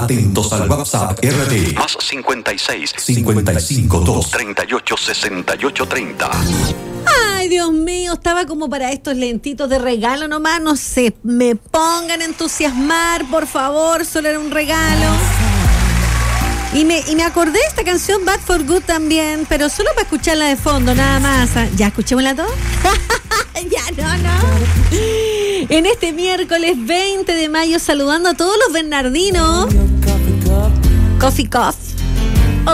Atentos al WhatsApp RD. Más 56 55 2 38 68 30. Ay, Dios mío, estaba como para estos lentitos de regalo nomás. No se me pongan a entusiasmar, por favor, solo era un regalo. Y me acordé de esta canción Bad for Good también, pero solo para escucharla de fondo, nada más. ¿Ya escuchémosla todo? Ya, no. En este miércoles 20 de mayo, saludando a todos los bernardinos. Coffee Coffee.